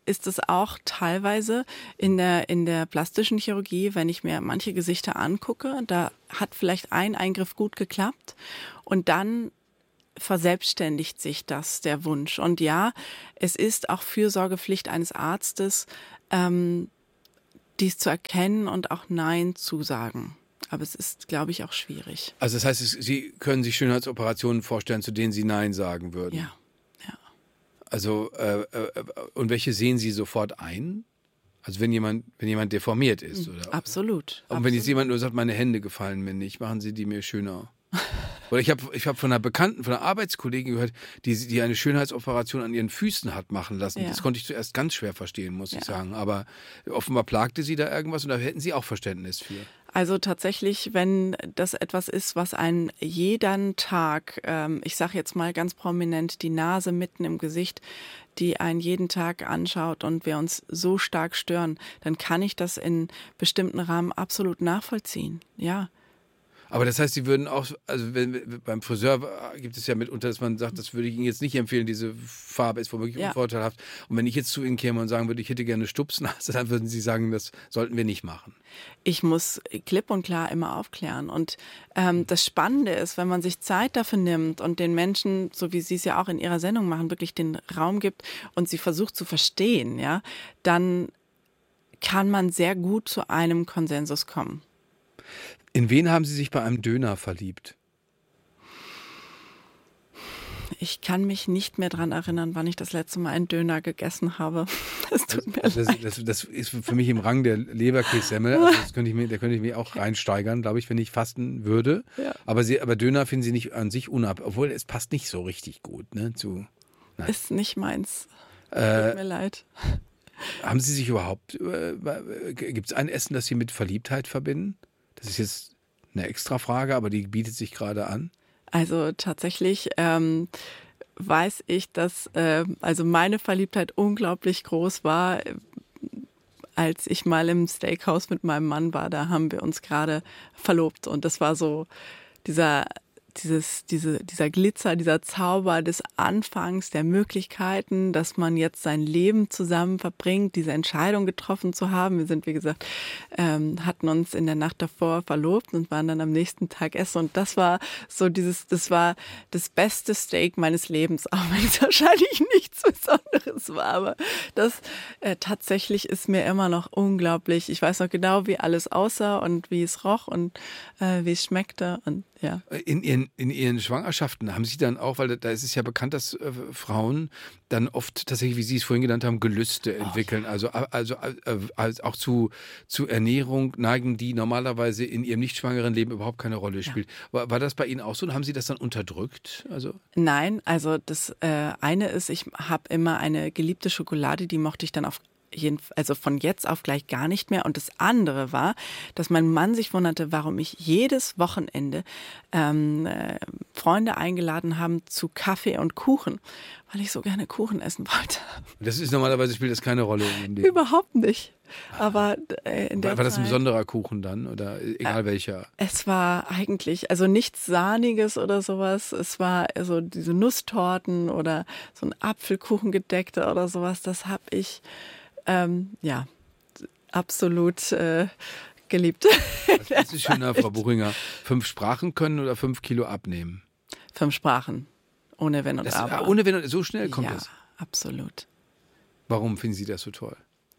ist es auch teilweise in der, in der plastischen Chirurgie, wenn ich mir manche Gesichter angucke, da hat vielleicht ein Eingriff gut geklappt und dann verselbstständigt sich das, der Wunsch. Und ja, es ist auch Fürsorgepflicht eines Arztes, ähm, dies zu erkennen und auch Nein zu sagen. Aber es ist, glaube ich, auch schwierig. Also das heißt, Sie können sich Schönheitsoperationen vorstellen, zu denen Sie Nein sagen würden? Ja, ja. Also, äh, äh, und welche sehen Sie sofort ein? Also wenn jemand, wenn jemand deformiert ist? Oder? Absolut. Und wenn jetzt jemand nur sagt, meine Hände gefallen mir nicht, machen Sie die mir schöner? Oder ich habe ich hab von einer Bekannten, von einer Arbeitskollegin gehört, die, die eine Schönheitsoperation an ihren Füßen hat machen lassen. Ja. Das konnte ich zuerst ganz schwer verstehen, muss Ja. ich sagen. Aber offenbar plagte sie da irgendwas und da hätten Sie auch Verständnis für. Also tatsächlich, wenn das etwas ist, was einen jeden Tag, ähm, ich sage jetzt mal ganz prominent, die Nase mitten im Gesicht, die einen jeden Tag anschaut und wir uns so stark stören, dann kann ich das in bestimmten Rahmen absolut nachvollziehen, ja. Aber das heißt, Sie würden auch, also wenn, beim Friseur gibt es ja mitunter, dass man sagt, das würde ich Ihnen jetzt nicht empfehlen, diese Farbe ist womöglich Ja. unvorteilhaft. Und wenn ich jetzt zu Ihnen käme und sagen würde, ich hätte gerne eine Stupsnase, dann würden Sie sagen, das sollten wir nicht machen. Ich muss klipp und klar immer aufklären. Und ähm, das Spannende ist, wenn man sich Zeit dafür nimmt und den Menschen, so wie Sie es ja auch in Ihrer Sendung machen, wirklich den Raum gibt und sie versucht zu verstehen, ja, dann kann man sehr gut zu einem Konsensus kommen. In wen haben Sie sich bei einem Döner verliebt? Ich kann mich nicht mehr daran erinnern, wann ich das letzte Mal einen Döner gegessen habe. Das tut mir Also das, leid. das, das ist für mich im Rang der Leberkässemmel. Also das könnte ich mir, da könnte ich mich auch reinsteigern, glaube ich, wenn ich fasten würde. Ja. Aber, Sie, aber Döner finden Sie nicht an sich unab, obwohl es passt nicht so richtig gut, ne? Zu, nein. Ist nicht meins. Äh, Tut mir leid. Haben Sie sich überhaupt, äh, gibt es ein Essen, das Sie mit Verliebtheit verbinden? Das ist jetzt eine extra Frage, aber die bietet sich gerade an. Also tatsächlich ähm, weiß ich, dass äh, also meine Verliebtheit unglaublich groß war, äh, als ich mal im Steakhouse mit meinem Mann war. Da haben wir uns gerade verlobt und das war so dieser Dieses, diese, dieser Glitzer, dieser Zauber des Anfangs, der Möglichkeiten, dass man jetzt sein Leben zusammen verbringt, diese Entscheidung getroffen zu haben. Wir sind, wie gesagt, ähm, hatten uns in der Nacht davor verlobt und waren dann am nächsten Tag essen. Und das war so dieses, das war das beste Steak meines Lebens, auch wenn es wahrscheinlich nichts Besonderes war. Aber das äh, tatsächlich ist mir immer noch unglaublich. Ich weiß noch genau, wie alles aussah und wie es roch und äh, wie es schmeckte und ja. In ihren, in ihren Schwangerschaften haben Sie dann auch, weil da ist es ja bekannt, dass äh, Frauen dann oft tatsächlich, wie Sie es vorhin genannt haben, Gelüste entwickeln. Oh, ja. Also, also äh, also auch zu, zu Ernährung neigen, die normalerweise in ihrem nicht schwangeren Leben überhaupt keine Rolle spielt. Ja. War, war das bei Ihnen auch so und haben Sie das dann unterdrückt? Also Nein, also das äh, eine ist, ich habe immer eine geliebte Schokolade, die mochte ich dann auf jeden, also von jetzt auf gleich gar nicht mehr. Und das andere war, dass mein Mann sich wunderte, warum ich jedes Wochenende ähm, äh, Freunde eingeladen habe zu Kaffee und Kuchen, weil ich so gerne Kuchen essen wollte. Das ist normalerweise, spielt das keine Rolle in dem Leben. Überhaupt nicht. Aber äh, in der war, war das ein Zeit, besonderer Kuchen dann oder egal äh, welcher? Es war eigentlich, also nichts Sahniges oder sowas. Es war so diese Nusstorten oder so ein Apfelkuchen gedeckter oder sowas. Das habe ich Ähm, ja, absolut äh, geliebt. Was ist schöner, Frau Buchinger? Fünf Sprachen können oder fünf Kilo abnehmen? Fünf Sprachen. Ohne Wenn und das, Aber. Ohne Wenn und So schnell kommt ja, das? Ja, absolut. Warum finden Sie das so toll?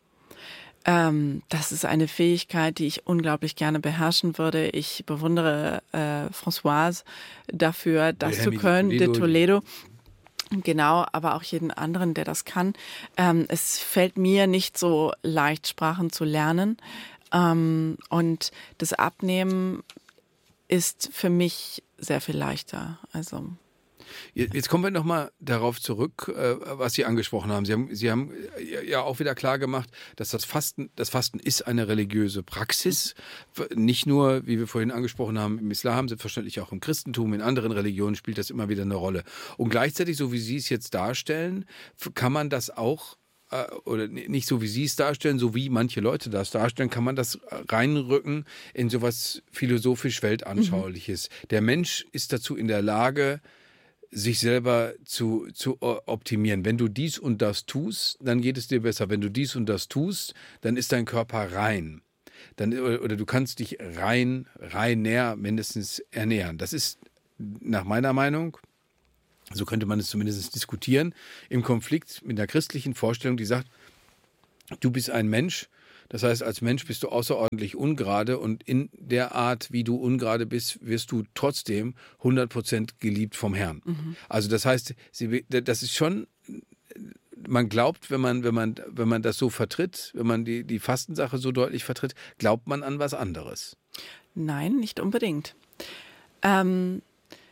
Ähm, das ist eine Fähigkeit, die ich unglaublich gerne beherrschen würde. Ich bewundere äh, Françoise dafür, das zu können, de Toledo. Genau, aber auch jeden anderen, der das kann. Ähm, es fällt mir nicht so leicht, Sprachen zu lernen. Ähm, und das Abnehmen ist für mich sehr viel leichter. Also Jetzt kommen wir nochmal darauf zurück, was Sie angesprochen haben. Sie haben, Sie haben ja auch wieder klar gemacht, dass das Fasten, das Fasten ist eine religiöse Praxis. Nicht nur, wie wir vorhin angesprochen haben, im Islam, selbstverständlich auch im Christentum, in anderen Religionen spielt das immer wieder eine Rolle. Und gleichzeitig, so wie Sie es jetzt darstellen, kann man das auch, oder nicht so wie Sie es darstellen, so wie manche Leute das darstellen, kann man das reinrücken in sowas philosophisch Weltanschauliches. Mhm. Der Mensch ist dazu in der Lage, sich selber zu, zu optimieren. Wenn du dies und das tust, dann geht es dir besser. Wenn du dies und das tust, dann ist dein Körper rein. Dann, oder du kannst dich rein, rein näher mindestens ernähren. Das ist nach meiner Meinung, so könnte man es zumindest diskutieren, im Konflikt mit einer christlichen Vorstellung, die sagt, du bist ein Mensch, das heißt, als Mensch bist du außerordentlich ungerade und in der Art, wie du ungerade bist, wirst du trotzdem hundert Prozent geliebt vom Herrn. Mhm. Also das heißt, das ist schon, man glaubt, wenn man, wenn man, wenn man das so vertritt, wenn man die, die Fastensache so deutlich vertritt, glaubt man an was anderes. Nein, nicht unbedingt. Ähm,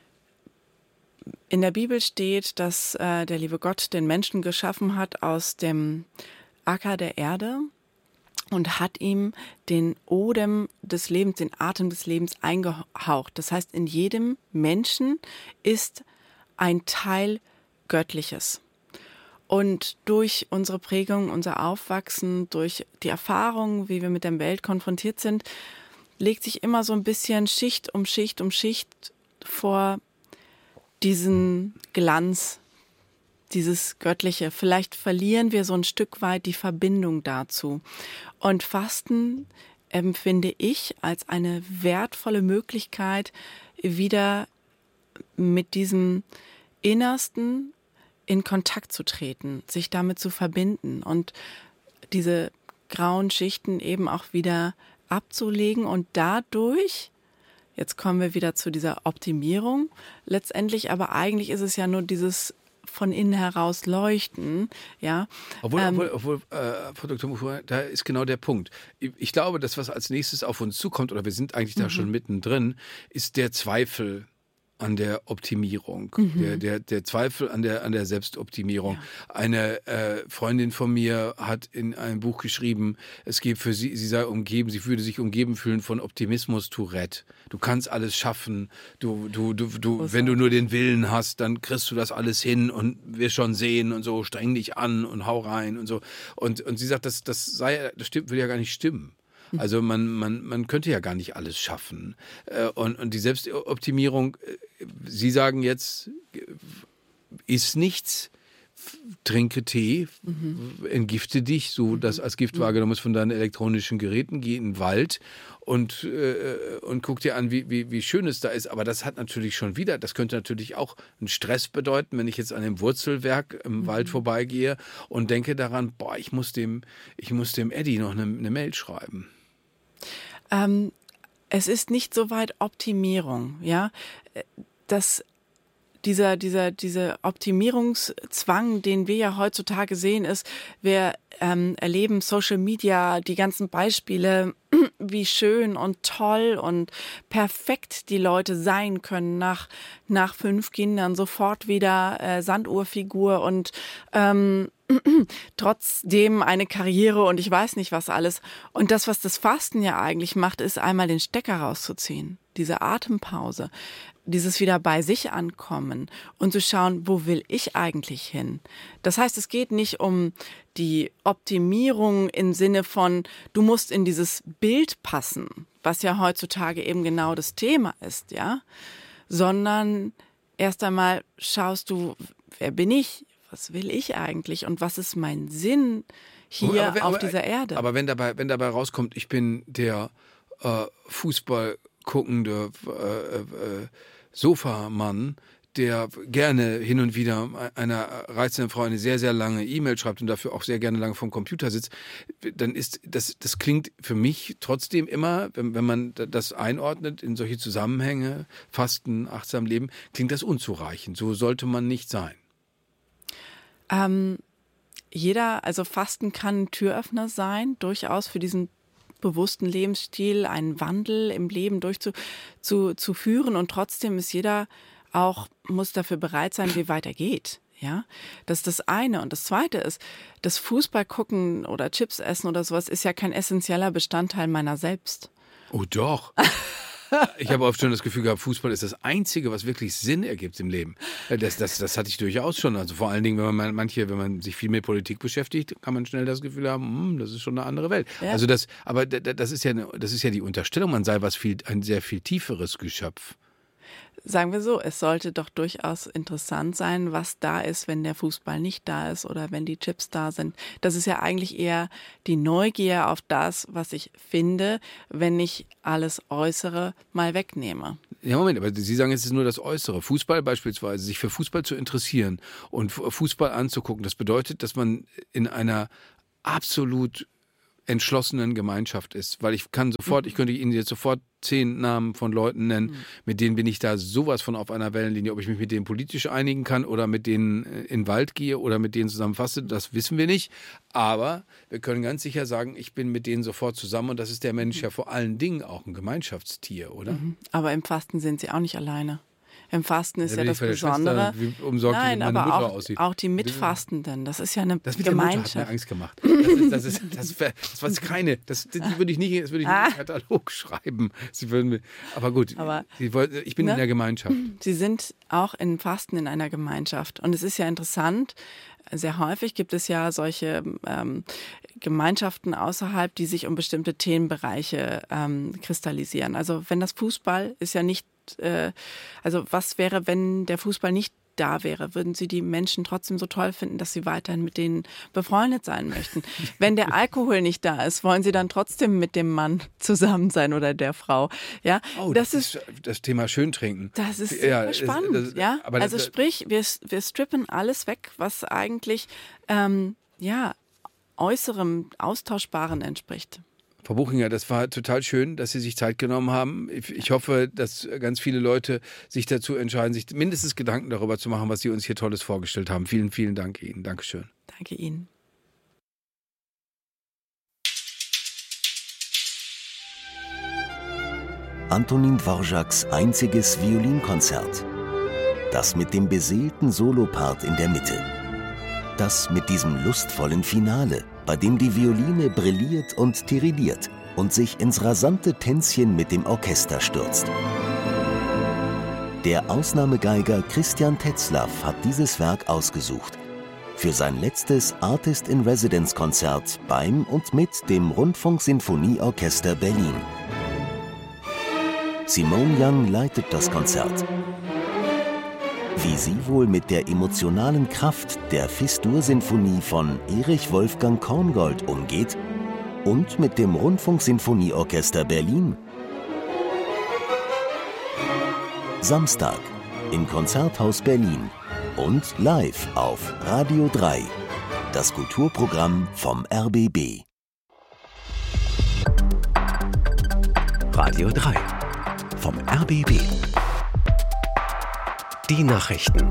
in der Bibel steht, dass äh, der liebe Gott den Menschen geschaffen hat aus dem Acker der Erde und hat ihm den Odem des Lebens, den Atem des Lebens eingehaucht. Das heißt, in jedem Menschen ist ein Teil Göttliches. Und durch unsere Prägung, unser Aufwachsen, durch die Erfahrungen, wie wir mit der Welt konfrontiert sind, legt sich immer so ein bisschen Schicht um Schicht um Schicht vor diesen Glanz, dieses Göttliche. Vielleicht verlieren wir so ein Stück weit die Verbindung dazu. Und Fasten empfinde ich als eine wertvolle Möglichkeit, wieder mit diesem Innersten in Kontakt zu treten, sich damit zu verbinden und diese grauen Schichten eben auch wieder abzulegen und dadurch, jetzt kommen wir wieder zu dieser Optimierung, letztendlich aber eigentlich ist es ja nur dieses von innen heraus leuchten, ja. Obwohl, ähm, obwohl, obwohl äh, Frau Doktor Mufuhr, da ist genau der Punkt. Ich glaube, das, was als nächstes auf uns zukommt, oder wir sind eigentlich da mhm. schon mittendrin, ist der Zweifel an der Optimierung, mhm. der, der, der Zweifel an der, an der Selbstoptimierung. Ja. Eine äh, Freundin von mir hat in einem Buch geschrieben, es gibt für sie, sie sei umgeben, sie würde sich umgeben fühlen von Optimismus Tourette. Du kannst alles schaffen, du, du, du, du, wenn du nur den Willen hast, dann kriegst du das alles hin und wirst schon sehen und so, streng dich an und hau rein und so. Und, und sie sagt, das, das sei, das stimmt, will ja gar nicht stimmen. Also man, man, man könnte ja gar nicht alles schaffen. Und, und die Selbstoptimierung, Sie sagen jetzt, iss nichts, trinke Tee, mhm. entgifte dich, so dass als Gift wahrgenommen ist von deinen elektronischen Geräten, geh in den Wald und, äh, und guck dir an, wie, wie, wie schön es da ist. Aber das hat natürlich schon wieder, das könnte natürlich auch einen Stress bedeuten, wenn ich jetzt an dem Wurzelwerk im mhm. Wald vorbeigehe und denke daran, boah, ich muss dem, ich muss dem Eddie noch eine, eine Mail schreiben. Ähm, es ist nicht so weit Optimierung, ja, dass dieser, dieser, dieser Optimierungszwang, den wir ja heutzutage sehen, ist, wir ähm, erleben Social Media, die ganzen Beispiele, wie schön und toll und perfekt die Leute sein können nach, nach fünf Kindern, sofort wieder äh, Sanduhrfigur und ähm, trotzdem eine Karriere und ich weiß nicht was alles. Und das, was das Fasten ja eigentlich macht, ist einmal den Stecker rauszuziehen, diese Atempause, dieses wieder bei sich ankommen und zu schauen, wo will ich eigentlich hin? Das heißt, es geht nicht um die Optimierung im Sinne von, du musst in dieses Bild passen, was ja heutzutage eben genau das Thema ist, ja, sondern erst einmal schaust du, wer bin ich? Was will ich eigentlich und was ist mein Sinn hier aber, auf aber, dieser Erde? Aber wenn dabei, wenn dabei rauskommt, ich bin der äh, Fußball guckende äh, äh, Sofamann, der gerne hin und wieder einer reizenden Frau eine sehr, sehr lange E-Mail schreibt und dafür auch sehr gerne lange vom Computer sitzt, dann ist das, das klingt für mich trotzdem immer, wenn, wenn man das einordnet in solche Zusammenhänge, Fasten, achtsam Leben, klingt das unzureichend. So sollte man nicht sein. Ähm, jeder, also Fasten kann ein Türöffner sein, durchaus für diesen bewussten Lebensstil, einen Wandel im Leben durchzuführen zu, zu führen und trotzdem ist jeder auch, muss dafür bereit sein, wie weit er geht. Ja, das ist das eine. Und das zweite ist, das Fußball gucken oder Chips essen oder sowas ist ja kein essentieller Bestandteil meiner selbst. Oh doch. Ich habe oft schon das Gefühl gehabt, Fußball ist das Einzige, was wirklich Sinn ergibt im Leben. Das, das, das hatte ich durchaus schon. Also vor allen Dingen, wenn man manche, wenn man sich viel mit Politik beschäftigt, kann man schnell das Gefühl haben, hm, das ist schon eine andere Welt. Ja. Also das, aber das ist ja, eine, das ist ja die Unterstellung, man sei was viel, ein sehr viel tieferes Geschöpf. Sagen wir so, es sollte doch durchaus interessant sein, was da ist, wenn der Fußball nicht da ist oder wenn die Chips da sind. Das ist ja eigentlich eher die Neugier auf das, was ich finde, wenn ich alles Äußere mal wegnehme. Ja, Moment, aber Sie sagen, es ist nur das Äußere. Fußball beispielsweise, sich für Fußball zu interessieren und Fußball anzugucken, das bedeutet, dass man in einer absolut entschlossenen Gemeinschaft ist, weil ich kann sofort, mhm. ich könnte Ihnen jetzt sofort zehn Namen von Leuten nennen, mhm. mit denen bin ich da sowas von auf einer Wellenlinie, ob ich mich mit denen politisch einigen kann oder mit denen in den Wald gehe oder mit denen zusammenfasse, das wissen wir nicht, aber wir können ganz sicher sagen, ich bin mit denen sofort zusammen und das ist der Mensch mhm. ja vor allen Dingen auch ein Gemeinschaftstier, oder? Mhm. Aber im Fasten sind Sie auch nicht alleine. Im Fasten ist ja, ja das Besondere. Schwester, umsorgt, Nein, wie meine aber Mutter auch, aussieht. auch die Mitfastenden, das ist ja eine das mit Gemeinschaft. Der Mutter hat mir Angst gemacht. Das ist, das ist, das ist, das war keine, das, das würde ich nicht, das würde ich nicht im Katalog schreiben. Sie würden mir, aber gut, aber, Sie wollten, ich bin ne? in der Gemeinschaft. Sie sind auch im Fasten in einer Gemeinschaft und es ist ja interessant. Sehr häufig gibt es ja solche ähm, Gemeinschaften außerhalb, die sich um bestimmte Themenbereiche ähm, kristallisieren. Also wenn das Fußball ist ja nicht, äh, also was wäre, wenn der Fußball nicht da wäre? Würden Sie die Menschen trotzdem so toll finden, dass Sie weiterhin mit denen befreundet sein möchten? Wenn der Alkohol nicht da ist, wollen Sie dann trotzdem mit dem Mann zusammen sein oder der Frau? Ja, oh, das, das ist das Thema Schöntrinken. Das ist ja, spannend. Das, das, ja? aber also das, sprich, wir, wir strippen alles weg, was eigentlich ähm, ja, äußerem, Austauschbaren entspricht. Frau Buchinger, das war total schön, dass Sie sich Zeit genommen haben. Ich hoffe, dass ganz viele Leute sich dazu entscheiden, sich mindestens Gedanken darüber zu machen, was Sie uns hier Tolles vorgestellt haben. Vielen, vielen Dank Ihnen. Dankeschön. Danke Ihnen. Antonín Dvořáks einziges Violinkonzert. Das mit dem beseelten Solopart in der Mitte. Das mit diesem lustvollen Finale, bei dem die Violine brilliert und tirilliert und sich ins rasante Tänzchen mit dem Orchester stürzt. Der Ausnahmegeiger Christian Tetzlaff hat dieses Werk ausgesucht. Für sein letztes Artist-in-Residence-Konzert beim und mit dem Rundfunk-Sinfonieorchester Berlin. Simone Young leitet das Konzert. Wie sie wohl mit der emotionalen Kraft der Fis-Dur-Sinfonie von Erich Wolfgang Korngold umgeht und mit dem Rundfunk-Sinfonieorchester Berlin. Samstag im Konzerthaus Berlin und live auf Radio drei, das Kulturprogramm vom R B B. Radio drei vom R B B. Die Nachrichten.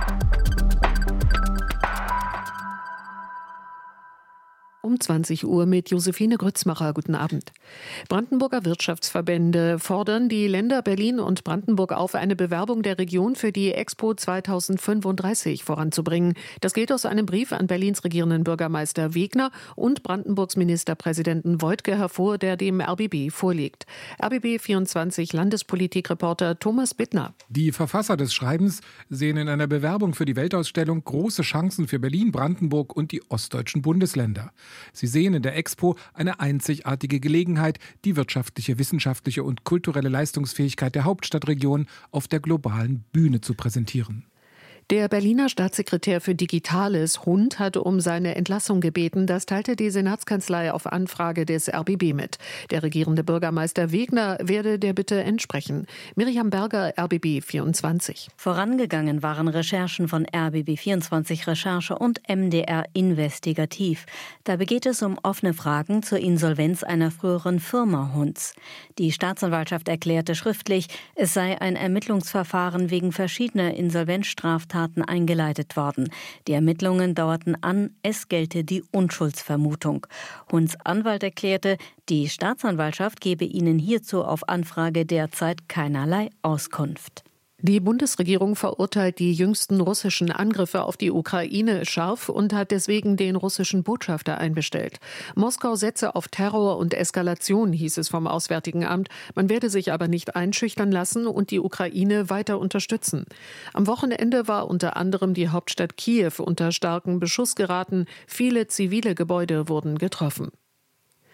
Um zwanzig Uhr mit Josephine Grützmacher. Guten Abend. Brandenburger Wirtschaftsverbände fordern die Länder Berlin und Brandenburg auf, eine Bewerbung der Region für die Expo zweitausendfünfunddreißig voranzubringen. Das geht aus einem Brief an Berlins regierenden Bürgermeister Wegner und Brandenburgs Ministerpräsidenten Woidke hervor, der dem R B B vorliegt. R B B vierundzwanzig Landespolitikreporter Thomas Bittner. Die Verfasser des Schreibens sehen in einer Bewerbung für die Weltausstellung große Chancen für Berlin, Brandenburg und die ostdeutschen Bundesländer. Sie sehen in der Expo eine einzigartige Gelegenheit, die wirtschaftliche, wissenschaftliche und kulturelle Leistungsfähigkeit der Hauptstadtregion auf der globalen Bühne zu präsentieren. Der Berliner Staatssekretär für Digitales, Hund, hatte um seine Entlassung gebeten. Das teilte die Senatskanzlei auf Anfrage des R B B mit. Der regierende Bürgermeister Wegner werde der Bitte entsprechen. Miriam Berger, R B B vierundzwanzig. Vorangegangen waren Recherchen von R B B vierundzwanzig Recherche und M D R Investigativ. Dabei geht es um offene Fragen zur Insolvenz einer früheren Firma Hunds. Die Staatsanwaltschaft erklärte schriftlich, es sei ein Ermittlungsverfahren wegen verschiedener Insolvenzstraftaten eingeleitet worden. Die Ermittlungen dauerten an, es gelte die Unschuldsvermutung. Hunds Anwalt erklärte, die Staatsanwaltschaft gebe ihnen hierzu auf Anfrage derzeit keinerlei Auskunft. Die Bundesregierung verurteilt die jüngsten russischen Angriffe auf die Ukraine scharf und hat deswegen den russischen Botschafter einbestellt. Moskau setze auf Terror und Eskalation, hieß es vom Auswärtigen Amt. Man werde sich aber nicht einschüchtern lassen und die Ukraine weiter unterstützen. Am Wochenende war unter anderem die Hauptstadt Kiew unter starken Beschuss geraten. Viele zivile Gebäude wurden getroffen.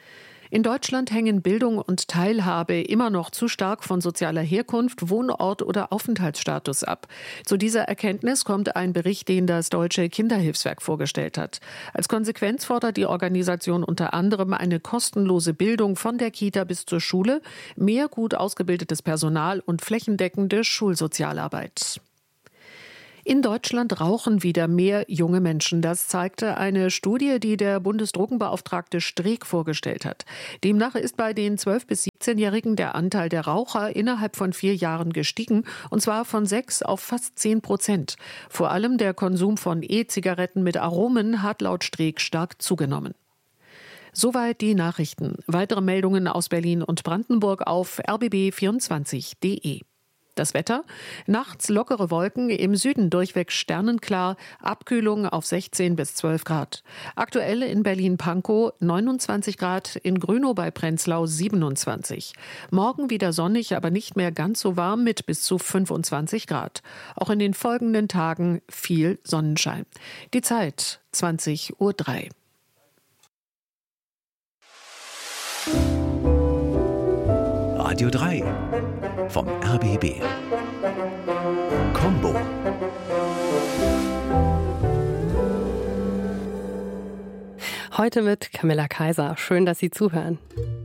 In Deutschland hängen Bildung und Teilhabe immer noch zu stark von sozialer Herkunft, Wohnort oder Aufenthaltsstatus ab. Zu dieser Erkenntnis kommt ein Bericht, den das Deutsche Kinderhilfswerk vorgestellt hat. Als Konsequenz fordert die Organisation unter anderem eine kostenlose Bildung von der Kita bis zur Schule, mehr gut ausgebildetes Personal und flächendeckende Schulsozialarbeit. In Deutschland rauchen wieder mehr junge Menschen. Das zeigte eine Studie, die der Bundesdrogenbeauftragte Streeck vorgestellt hat. Demnach ist bei den zwölf- bis siebzehnjährigen der Anteil der Raucher innerhalb von vier Jahren gestiegen, und zwar von sechs auf fast zehn Prozent. Vor allem der Konsum von E-Zigaretten mit Aromen hat laut Streeck stark zugenommen. Soweit die Nachrichten. Weitere Meldungen aus Berlin und Brandenburg auf r b b vierundzwanzig punkt d e. Das Wetter: Nachts lockere Wolken, im Süden durchweg sternenklar, Abkühlung auf sechzehn bis zwölf Grad. Aktuell in Berlin-Pankow neunundzwanzig Grad, in Grünow bei Prenzlau siebenundzwanzig. Morgen wieder sonnig, aber nicht mehr ganz so warm mit bis zu fünfundzwanzig Grad. Auch in den folgenden Tagen viel Sonnenschein. Die Zeit zwanzig Uhr drei. Radio drei vom R B B. Combo. Heute mit Camilla Kaiser. Schön, dass Sie zuhören.